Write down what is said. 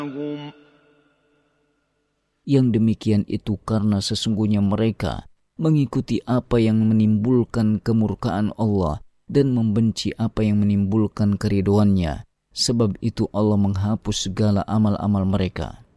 Yang demikian itu karena sesungguhnya mereka mengikuti apa yang menimbulkan kemurkaan Allah dan membenci apa yang menimbulkan keridhoannya. Sebab itu Allah menghapus segala amal-amal mereka.